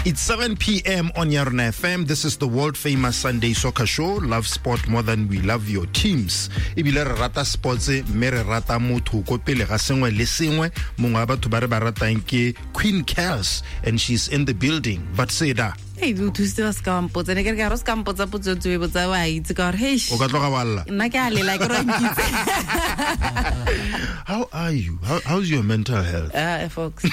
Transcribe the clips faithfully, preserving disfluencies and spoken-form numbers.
It's seven p.m. on Yarna F M. This is the world-famous Sunday Soccer Show. Love sport more than we love your teams. Ibile re rata sports, me re rata motho ko pele ga sengwe le sengwe. Mongwe ba batho ba re ba ratang ke Queen Kels, and she's in the building. But say that. Hey, you two still scampo. And I get a scampo to put to it. It's got hey. How are you? How, how's your mental health? Uh, folks.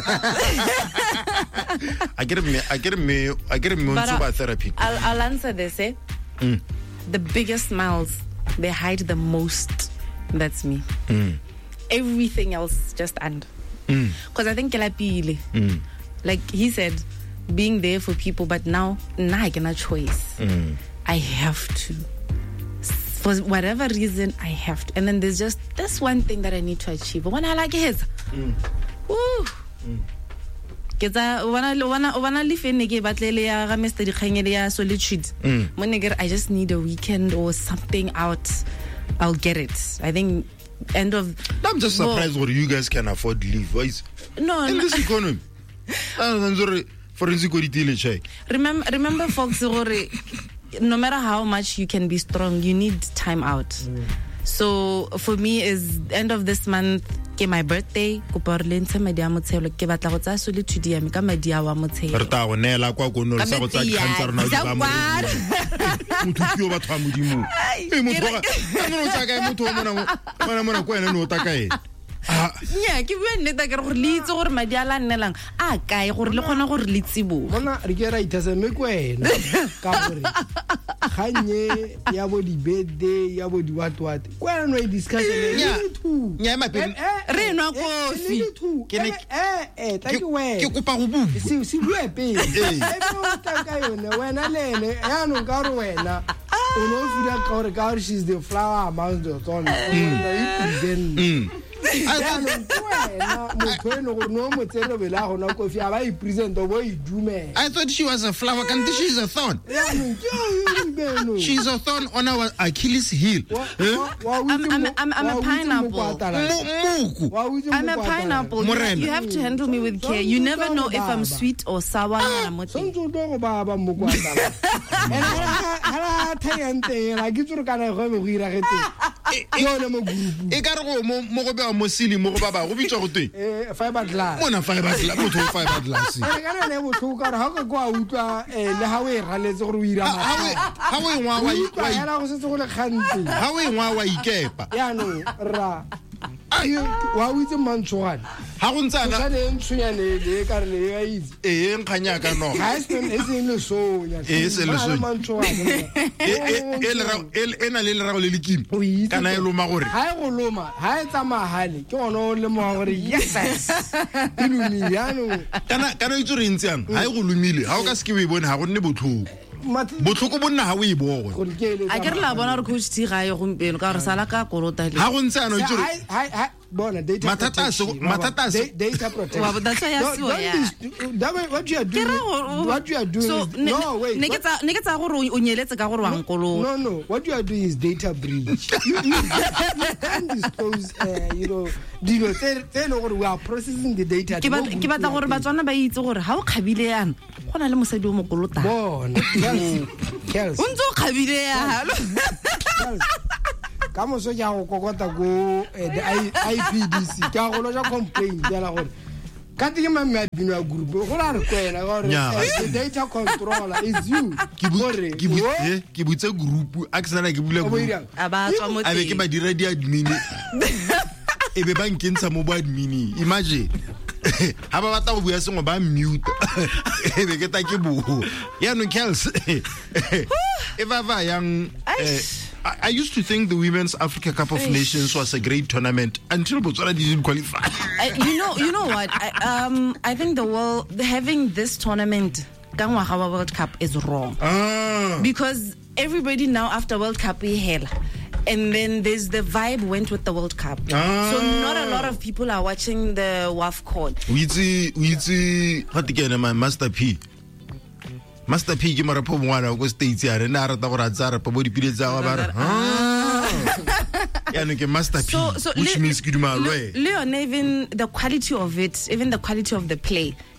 I get a I get a I get a Monsuba therapy. I'll, I'll answer this. Eh? Mm. The biggest smiles, they hide the most. That's me. Mm. Everything else just and. Because Mm. I think Kelapile, Mm. like he said, being there for people, but now, now I cannot choice. Mm. I have to. For whatever reason, I have to. And then there's just this one thing that I need to achieve. When I like his, Mm. woo. Mm. Solitude. Mm. I just need a weekend or something out. I'll get it. I think end of. I'm just surprised what you guys can afford leave. Why is No, in no. this economy? I'm sorry. Forensic audit check. Remember, remember, folks. No matter how much you can be strong, you need time out. Mm. So for me, is end of this month, ke my birthday. Ko parlente media motselo ke batla go tsa solitude ya me ka media wa motselo. Re ta go nela kwa go no sa go tsa dikhantsha rena di ba mo. Motho ke yo batho a modimo. E motho ga no tsa ka motho mona mona mona kwa ena no ta ka e. Yeah, ke bua nnete ke re gore le itse gore madi a la nnelang a kae gore le kgona gore le tsibo. Mona re ke ra itse me kwena ka gore ganye ya bo di birthday ya bo di what what kwena no e discuss le nya nya ma pe re no kofi ke ne eh eh thank you we ke kopa go bubu si si bua pe e mo ta ka yone wena lele ya no ka re wena o no fira ka gore ka she's the flower among the thorns then I don't I thought she was a flower. Can't she's a thorn? She's a thorn on our Achilles heel. I'm, I'm, I'm, I'm a pineapple. I'm a pineapple. You, you have to handle me with care. You never know if I'm sweet or sour. Mosili mo ba ba go bitsa go twe eh fiber glass mona fiber glass motho o fiber glass e kana ne botho ka ha ka kwa utlwa eh le ha we raletse gore o ira ma ha we ngwa wa wa ira go setse go le khante ha we ngwa wa ikepa ya no ra ayo wa utse mantshwana ha go ntsa ka le ntshonyane le ka re le ya itse eh nkganya ka no ha se e se le so ya eh se le so mantshwana e le ra e na le le ra go le lekimo kana e loma gore ha e go loma ha e tsa mahale ke ona le mo gore yes ilumi ya no kana kana itse re ntse yana ha e go lumile ha o ka se ke we bone ha go nne botlhoko botlhoko bonna ha o e bogo a ke re la bona re coach T ga e gompelo ka re sala ka kolota le ha go ntse ana itse ha ha bona data matata matata data protection wa data ya so ya what you are doing what you are doing so no wait ne ke tsa ne ke tsa gore o nyeletse ka gore wa nkolo no no what you are doing is data breach you can't disclose uh, you know do you know they know we are processing the data ke ba ke batla gore ba tswana ba itse gore ha o khabile yana gona le mosadi o mo kolota bona Kels o ntse o khabile ya halo ka mo so ja go kokota go the I P D C ka go lo ja complaint ya la gore ka tike ma me bino ya group go la re kwena gore the data controller is you gore ke butse ke butse group a ke sana ke bula group a ba tswa mo a be ke ba dira di admin e be ba nkentsha mo ba admin imagine ha ba batla go bua sengwe ba mute e be ke ta ke bo ya no Kels e va va yang I used to think the Women's Africa Cup of Nations was a great tournament until Botswana didn't qualify. I, you know, you know what? I, um, I think the world having this tournament, Gangwahawa World Cup, is wrong. Ah. Because everybody now after World Cup we hell. And then there's the vibe went with the World Cup. Ah. So not a lot of people are watching the WAFCON. We see, we see, what again, my Master P. Master P ke marapo mwana go states ya re na rata go ratsa pa bo dipile tsa wa ba re ya no ke Master P so, so which le, means ke duma lwe Leon even the quality of it even the quality of the play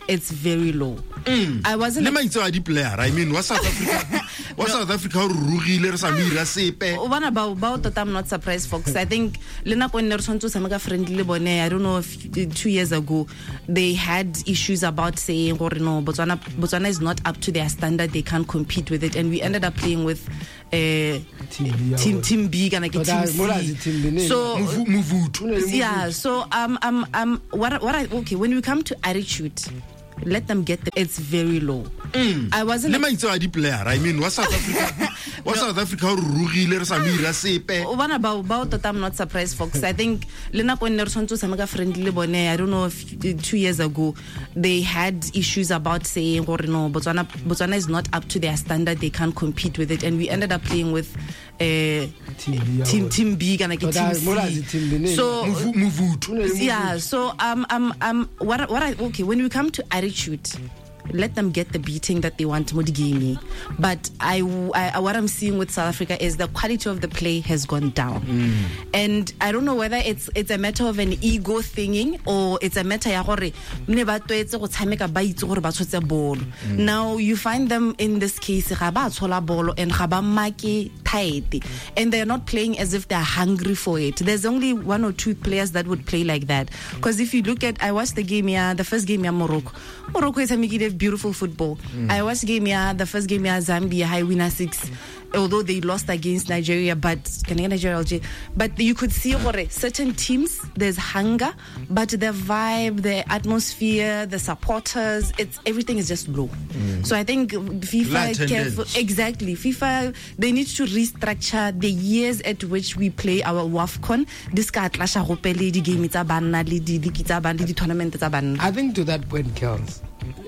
it's very low. Mm. I wasn't le maitse a di player. I mean, was South Africa was South Africa o rugile re sa mira sepe. One about about that I'm not surprised, folks. I think Lena when Nersonto Samaga friendly bone, I don't know if two years ago they had issues about saying or no, Botswana Botswana is not up to their standard, they can't compete with it, and we ended up playing with uh, team team, team B and like a team C. So yeah, so um um um what what I okay when we come to attitude, let them get the, it's very low. Mm. I wasn't le maitse a di player. I mean, was South Africa was South Africa o rugile re sa mira sepe. One about about that I'm not surprised, folks. I think Lena when Nersonto Samaga friendly bone, I don't know if two years ago they had issues about saying or no, Botswana Botswana is not up to their standard, they can't compete with it, and we ended up playing with uh, team team B and like a team C. So yeah, so um um um what what I okay when we come to attitude, let them get the beating that they want Modigimi. But I, I, what I'm seeing with South Africa is the quality of the play has gone down. Mm. And I don't know whether it's it's a matter of an ego thinging or it's a matter ya gore ne ba toetse go tshameka ba itse gore ba tshotse ball. Now you find them in this case ga ba tshola ball and ga ba make tight, and they're not playing as if they're hungry for it. There's only one or two players that would play like that. Because if you look at, I watched the game here, the first game here, Morocco. Morocco is a beautiful football. Mm. I watched game here, the first game here, Zambia, high winner six. Although they lost against Nigeria, but can I Nigeria, but you could see what certain teams there's hunger, but the vibe, the atmosphere, the supporters, it's everything is just low. Mm. So I think FIFA careful, exactly FIFA they need to restructure the years at which we play our WAFCON. This ka tlasha go pele di game tsa banna le di di tsa banna le di tournament tsa banna. I think to that point, Kels,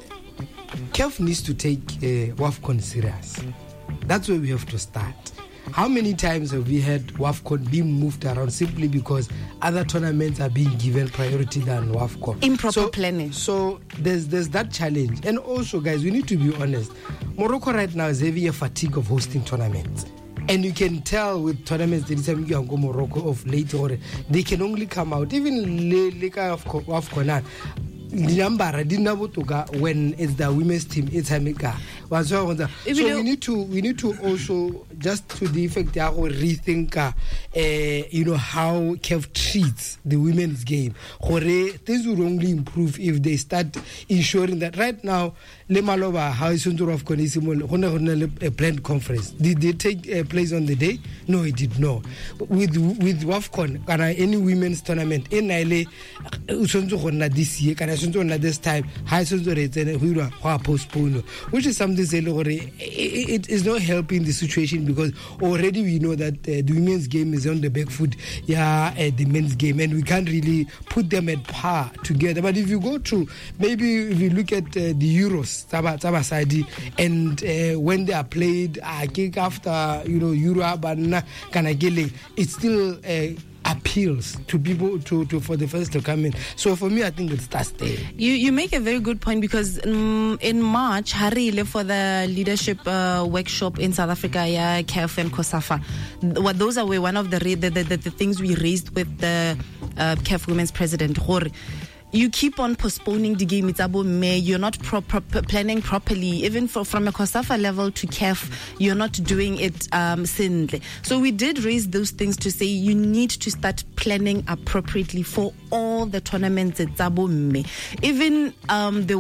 C A F needs to take uh, WAFCON serious. That's where we have to start. How many times have we had WAFCON being moved around simply because other tournaments are being given priority than WAFCON? Improper so, planning. So there's there's that challenge. And also, guys, we need to be honest. Morocco right now is having a fatigue of hosting tournaments. And you can tell with tournaments that go Morocco of late, or they can only come out. Even Leka of WAFCON. When it's the women's team, it's Hamika. So we need to we need to also just to the effect that we rethink, uh, you know, how C A F treats the women's game. Things will only improve if they start ensuring that right now, Le Maloba, how is Sundur of Conisimo, a planned conference? Did they take uh, place on the day? No, it did not. With with WAFCON, any women's tournament in Nile, this year, this time, high postpone, which is something it is not helping the situation because already we know that uh, the women's game is on the back foot, yeah, uh, the men's game, and we can't really put them at par together. But if you go to maybe if you look at uh, the Euros, and uh, when they are played, I think after you know Europe and Kanagele, it's still. Uh, appeals to people to, to for the first to come in. So for me, I think it starts there. You you make a very good point because um, in March, Harry for the leadership uh, workshop in South Africa, yeah, C A F and COSAFA. What those are were one of the the, the, the, the things we raised with the uh, C A F Women's President. You keep on postponing the game. It's about May. You're not pro- pro- planning properly. Even for, from a COSAFA level to C A F, you're not doing it um, simply. So we did raise those things to say you need to start planning appropriately for all the tournaments. It's about May. Even um, the